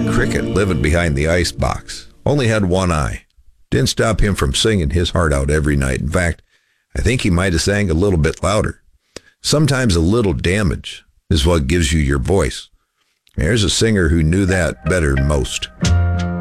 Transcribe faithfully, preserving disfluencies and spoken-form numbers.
cricket living behind the ice box. Only had one eye. Didn't stop him from singing his heart out every night. In fact, I think he might have sang a little bit louder. Sometimes a little damage is what gives you your voice. There's a singer who knew that better than most.